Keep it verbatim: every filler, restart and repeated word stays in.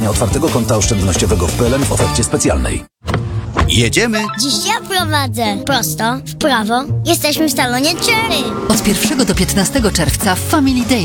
otwierania otwartego konta oszczędnościowego w P L N w ofercie specjalnej. Jedziemy. Dziś ja prowadzę. Prosto, w prawo. Jesteśmy w salonie Cherry. Od pierwszego do piętnastego czerwca w Family Day